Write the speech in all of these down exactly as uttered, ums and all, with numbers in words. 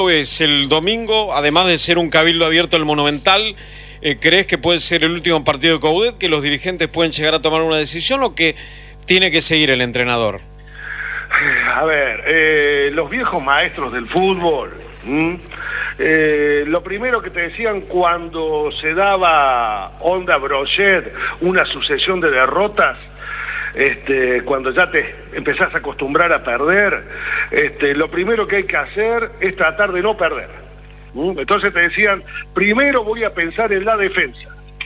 Es el domingo, además de ser un cabildo abierto al Monumental, eh, ¿crees que puede ser el último partido de Coudet, que los dirigentes pueden llegar a tomar una decisión o que tiene que seguir el entrenador? A ver, eh, los viejos maestros del fútbol, eh, lo primero que te decían cuando se daba onda brochet, una sucesión de derrotas, Este, cuando ya te empezás a acostumbrar a perder, este, lo primero que hay que hacer es tratar de no perder. ¿Mm? Entonces te decían, primero voy a pensar en la defensa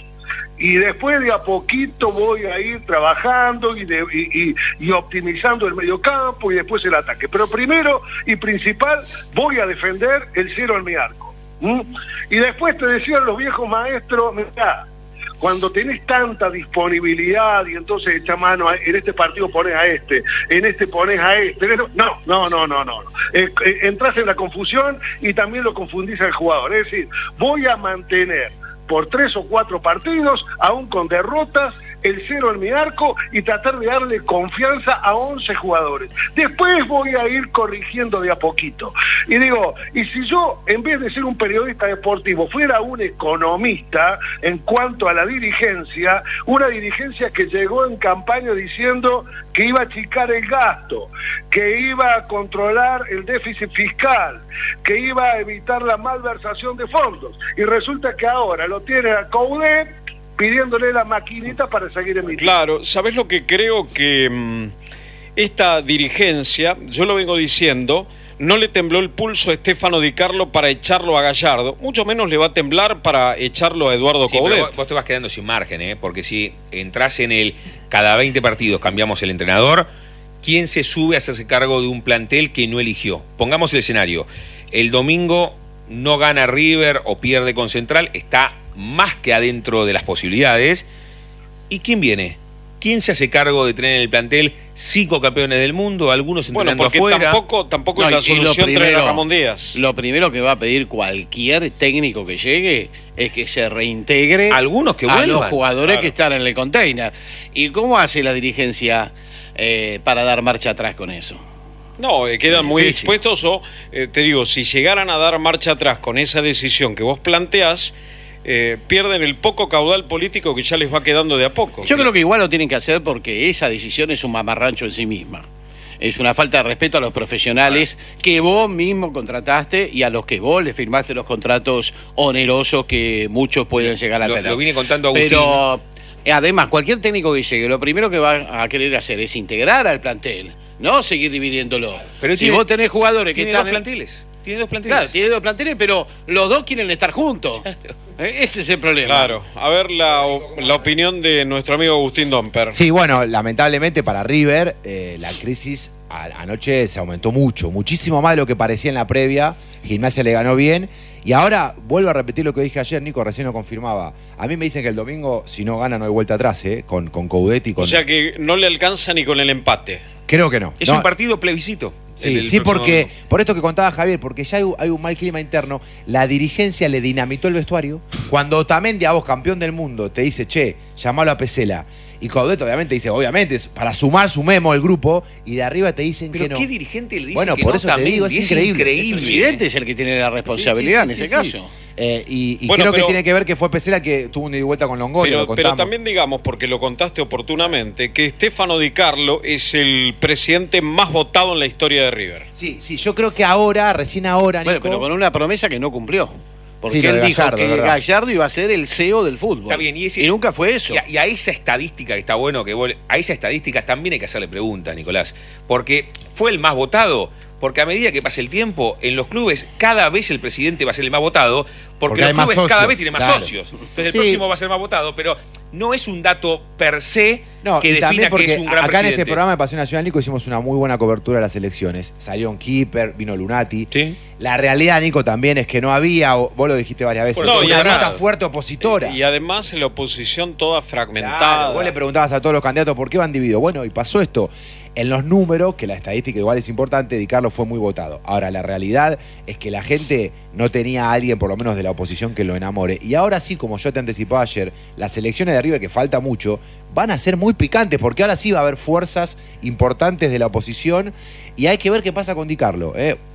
y después de a poquito voy a ir trabajando y, de, y, y, y optimizando el mediocampo y después el ataque. Pero primero y principal voy a defender el cero en mi arco. ¿Mm? Y después te decían los viejos maestros, mirá, cuando tenés tanta disponibilidad y entonces echa mano, a, en este partido pones a este, en este pones a este, no, no, no, no, no. Eh, eh, entras en la confusión y también lo confundís al jugador. Es decir, voy a mantener por tres o cuatro partidos, aún con derrotas, el cero en mi arco y tratar de darle confianza a once jugadores. Después voy a ir corrigiendo de a poquito. Y digo, y si yo, en vez de ser un periodista deportivo, fuera un economista en cuanto a la dirigencia, una dirigencia que llegó en campaña diciendo que iba a achicar el gasto, que iba a controlar el déficit fiscal, que iba a evitar la malversación de fondos, y resulta que ahora lo tiene a Coudet pidiéndole la maquinita para seguir emitiendo. Claro, ¿sabés lo que creo? Que mmm, esta dirigencia, yo lo vengo diciendo, no le tembló el pulso a Stefano Di Carlo para echarlo a Gallardo, mucho menos le va a temblar para echarlo a Eduardo sí, Coudet. Vos, vos te vas quedando sin margen, ¿eh? Porque si entras en el cada veinte partidos cambiamos el entrenador, ¿quién se sube a hacerse cargo de un plantel que no eligió? Pongamos el escenario, el domingo no gana River o pierde con Central, está más que adentro de las posibilidades. ¿Y quién viene? ¿Quién se hace cargo de tener en el plantel cinco campeones del mundo, algunos entrenando bueno, porque afuera? tampoco, tampoco no, es la solución primero, traer a Ramón Díaz. Lo primero que va a pedir cualquier técnico que llegue es que se reintegre algunos que a vuelvan, los jugadores claro, que están en el container. ¿Y cómo hace la dirigencia eh, para dar marcha atrás con eso? No, eh, quedan muy difícil. expuestos o, eh, te digo, si llegaran a dar marcha atrás con esa decisión que vos planteás, eh, pierden el poco caudal político que ya les va quedando de a poco. Yo creo que igual lo tienen que hacer porque esa decisión es un mamarrancho en sí misma. Es una falta de respeto a los profesionales que vos mismo contrataste y a los que vos le firmaste los contratos onerosos que muchos pueden llegar a lo, tener. Lo vine contando Agustín. Pero, además, cualquier técnico que llegue, lo primero que va a querer hacer es integrar al plantel, no seguir dividiéndolo. Pero si tiene, vos tenés jugadores que tiene están... dos planteles. Tiene dos planteles. Claro, tiene dos planteles, pero los dos quieren estar juntos. Claro. Ese es el problema. Claro. A ver la, la opinión de nuestro amigo Agustín Domper. Sí, bueno, lamentablemente para River, eh, la crisis a, anoche se aumentó mucho, muchísimo más de lo que parecía en la previa. Gimnasia le ganó bien. Y ahora, vuelvo a repetir lo que dije ayer, Nico, recién lo confirmaba. A mí me dicen que el domingo, si no gana, no hay vuelta atrás, ¿eh? Con, con Coudet y con... O sea que no le alcanza ni con el empate. Creo que no. Es no. un partido plebiscito. Sí, sí, porque, por esto que contaba Javier, porque ya hay, hay un mal clima interno, la dirigencia le dinamitó el vestuario. Cuando Otamendi, a vos, campeón del mundo, te dice, che, llamalo a Pesela, y Coudet obviamente dice, obviamente, para sumar, sumemos el grupo, y de arriba te dicen ¿Pero que no. qué dirigente le dice bueno, que por no eso te digo, es es increíble. increíble. El presidente es el que tiene la responsabilidad Sí, sí, sí, en sí, ese sí. caso. Eh, y y Bueno, creo pero- que tiene que ver que fue Pesela que tuvo una ida y vuelta con Longoria, Pero, lo pero contamos. también digamos, porque lo contaste oportunamente, que Stefano Di Carlo es el presidente más votado en la historia de River. Sí, sí, yo creo que ahora, recién ahora, Nico... Bueno, pero con una promesa que no cumplió. Porque Sí, lo él de dijo Gallardo, que ¿verdad? Gallardo iba a ser el C E O del fútbol. Está bien, y, ese, y nunca fue eso. Y a, y a esa estadística que está bueno que vos, a esa estadística también hay que hacerle preguntas, Nicolás. Porque fue el más votado. Porque a medida que pase el tiempo, en los clubes cada vez el presidente va a ser el más votado, porque, Porque los hay más clubes cada socios, vez tienen más claro. socios. Entonces el Sí. próximo va a ser más votado, pero no es un dato per se No, que y defina también porque que es un gran acá presidente. en este programa de Pasión Nacional, Nico, hicimos una muy buena cobertura de las elecciones. Salió un keeper, vino Lunati. Sí. La realidad, Nico, también es que no había, o- vos lo dijiste varias veces, Bueno, no, y una además- nota fuerte opositora. Y además la oposición toda fragmentada. Claro, vos le preguntabas a todos los candidatos por qué van divididos. Bueno, y pasó esto. En los números, que la estadística igual es importante, Di Carlo fue muy votado. Ahora, la realidad es que la gente no tenía a alguien, por lo menos de la oposición, que lo enamore. Y ahora sí, como yo te anticipaba ayer, las elecciones de River, que falta mucho, van a ser muy picantes, porque ahora sí va a haber fuerzas importantes de la oposición y hay que ver qué pasa con Di Carlo, ¿eh?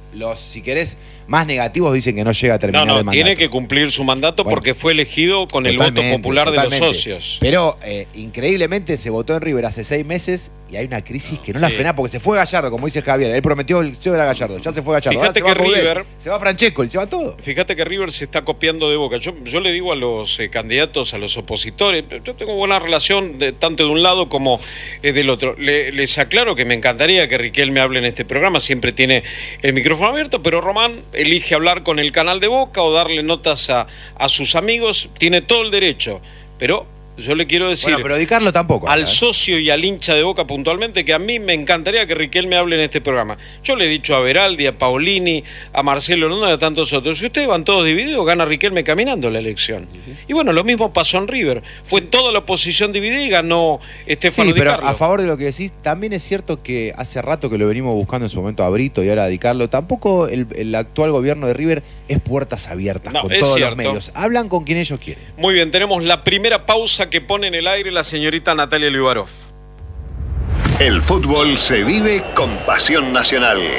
los, si querés, más negativos dicen que no llega a terminar No, no, el mandato. tiene que cumplir su mandato Bueno, porque fue elegido con el voto popular totalmente. de los socios. Pero eh, increíblemente se votó en River hace seis meses y hay una crisis que no la Sí. frena porque se fue Gallardo, como dice Javier. Él prometió el C E O era Gallardo, ya se fue Gallardo. Fíjate Ahora se que va Coudet, River- se va Francesco, se va todo. Fíjate que River se está copiando de Boca. Yo, yo le digo a los eh, candidatos, a los opositores, yo tengo buena relación de, tanto de un lado como eh, del otro. Le- les aclaro que me encantaría que Riquelme hable en este programa, siempre tiene el micrófono abierto, pero Román elige hablar con el canal de Boca o darle notas a, a sus amigos, tiene todo el derecho, pero yo le quiero decir... Bueno, pero Di Carlo tampoco. al ahora, ¿eh? socio y al hincha de Boca puntualmente, que a mí me encantaría que Riquelme hable en este programa. Yo le he dicho a Beraldi, a Paolini, a Marcelo Londra y a tantos otros. Si ustedes van todos divididos, gana Riquelme caminando la elección. Y bueno, lo mismo pasó en River. Fue toda la oposición dividida y ganó Estefano Sí, Di pero Carlo. a favor de lo que decís, también es cierto que hace rato que lo venimos buscando en su momento a Brito y ahora a Di Carlo. Tampoco el, el actual gobierno de River es puertas abiertas No, con es todos cierto. los medios. Hablan con quien ellos quieren. Muy bien, tenemos la primera pausa que pone en el aire la señorita Natalia Liubarov. El fútbol se vive con pasión nacional.